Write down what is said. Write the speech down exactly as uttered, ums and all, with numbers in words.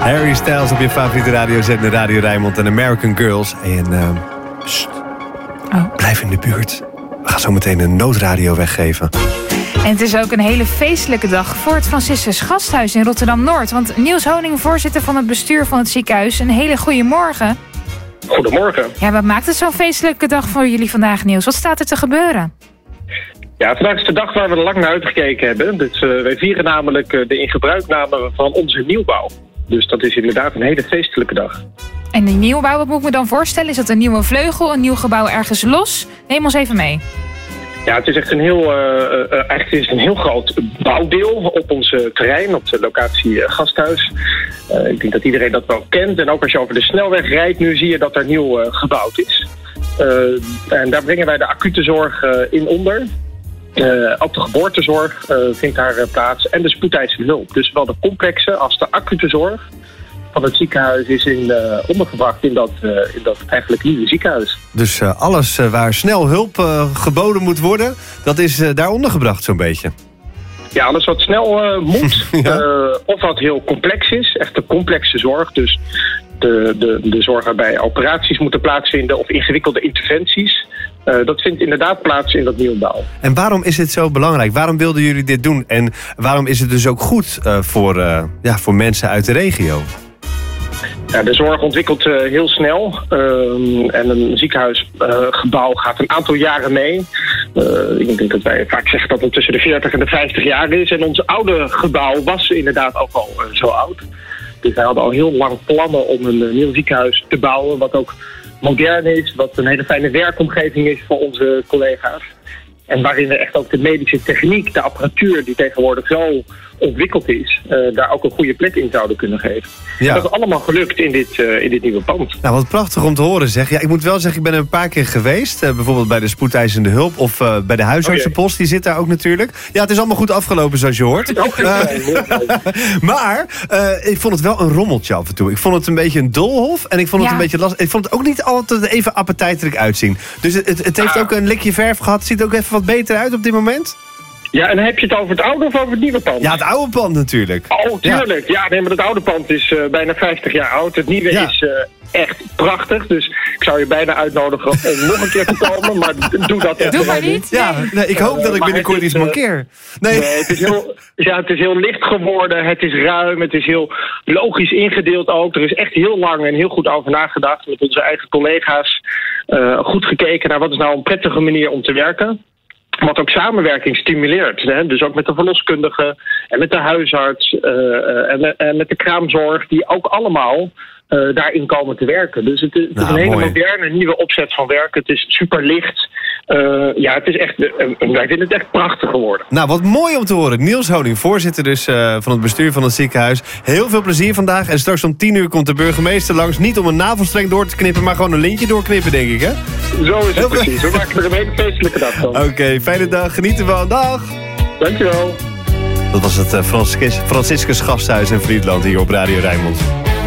Harry Styles op je favoriete radiozender Radio Rijnmond en American Girls. En uh, pst, oh. blijf in de buurt. We gaan zo meteen een noodradio weggeven. En het is ook een hele feestelijke dag voor het Franciscus Gasthuis in Rotterdam-Noord. Want Niels Honing, voorzitter van het bestuur van het ziekenhuis, een hele goede morgen. Goedemorgen. Ja, wat maakt het zo'n feestelijke dag voor jullie vandaag, Niels? Wat staat er te gebeuren? Ja, vandaag is de dag waar we lang naar uitgekeken hebben. Dus, uh, wij vieren namelijk uh, de ingebruikname van onze nieuwbouw. Dus dat is inderdaad een hele feestelijke dag. En die nieuwbouw, wat moet ik me dan voorstellen? Is dat een nieuwe vleugel, een nieuw gebouw ergens los? Neem ons even mee. Ja, het is echt een heel, uh, uh, eigenlijk is het een heel groot bouwdeel op ons uh, terrein, op de locatie uh, Gasthuis. Uh, ik denk dat iedereen dat wel kent. En ook als je over de snelweg rijdt, nu zie je dat er nieuw uh, gebouwd is. Uh, en daar brengen wij de acute zorg uh, in onder. Uh, ook de geboortezorg uh, vindt daar uh, plaats en de spoedeisende hulp. Dus zowel de complexe als de acute zorg van het ziekenhuis is in, uh, ondergebracht in dat, uh, in dat eigenlijk nieuwe ziekenhuis. Dus uh, alles uh, waar snel hulp uh, geboden moet worden, dat is uh, daar ondergebracht zo'n beetje? Ja, alles wat snel uh, moet, ja. uh, of wat heel complex is, echt de complexe zorg. Dus de, de, de zorg waarbij operaties moeten plaatsvinden of ingewikkelde interventies. Uh, dat vindt inderdaad plaats in dat nieuwbouw. En waarom is dit zo belangrijk? Waarom wilden jullie dit doen? En waarom is het dus ook goed uh, voor, uh, ja, voor mensen uit de regio? Ja, de zorg ontwikkelt uh, heel snel. Uh, en een ziekenhuisgebouw uh, gaat een aantal jaren mee. Uh, ik denk dat wij vaak zeggen dat het tussen de veertig en de vijftig jaar is. En ons oude gebouw was inderdaad ook al uh, zo oud. Dus wij hadden al heel lang plannen om een uh, nieuw ziekenhuis te bouwen. Wat ook modern is, wat een hele fijne werkomgeving is voor onze collega's. En waarin we echt ook de medische techniek, de apparatuur die tegenwoordig zo ontwikkeld is, uh, daar ook een goede plek in zouden kunnen geven. Ja. Dat is allemaal gelukt in dit, uh, in dit nieuwe pand. Nou, wat prachtig om te horen, zeg. Ja, ik moet wel zeggen, ik ben er een paar keer geweest. Uh, bijvoorbeeld bij de spoedeisende hulp of uh, bij de huisartsenpost. Die zit daar ook natuurlijk. Ja, het is allemaal goed afgelopen, zoals je hoort. Ook uh, maar uh, ik vond het wel een rommeltje af en toe. Ik vond het een beetje een doolhof en ik vond het ja. een beetje lastig. Ik vond het ook niet altijd even appetijtelijk uitzien. Dus het, het, het heeft ah. ook een likje verf gehad. Het ziet ook even wat beter uit op dit moment. Ja, en heb je het over het oude of over het nieuwe pand? Ja, het oude pand natuurlijk. Oh, tuurlijk. Ja, ja nee, maar het oude pand is uh, bijna vijftig jaar oud. Het nieuwe ja. is uh, echt prachtig. Dus ik zou je bijna uitnodigen om nog een keer te komen. Maar doe dat even. Doe maar niet. Ja, nee, ik hoop uh, dat ik binnenkort iets mankeer. Nee. nee het, is heel, ja, het is heel licht geworden. Het is ruim. Het is heel logisch ingedeeld ook. Er is echt heel lang en heel goed over nagedacht. Met onze eigen collega's uh, goed gekeken naar wat is nou een prettige manier om te werken. Wat ook samenwerking stimuleert. Hè? Dus ook met de verloskundige en met de huisarts uh, en, met, en met de kraamzorg. Die ook allemaal uh, daarin komen te werken. Dus het is, het is nou, een hele mooi. moderne nieuwe opzet van werken. Het is super licht. Uh, ja, het is echt, uh, wij vinden het echt prachtig geworden. Nou, wat mooi om te horen. Niels Honing, voorzitter dus uh, van het bestuur van het ziekenhuis. Heel veel plezier vandaag. En straks om tien uur komt de burgemeester langs. Niet om een navelstreng door te knippen, maar gewoon een lintje doorknippen, denk ik, hè? Zo is het heel precies. We maken er een hele feestelijke dag van. Oké, okay, fijne dag. Geniet ervan. Dag! Dankjewel. Dat was het uh, Franciscus, Franciscus Gasthuis in Friesland hier op Radio Rijnmond.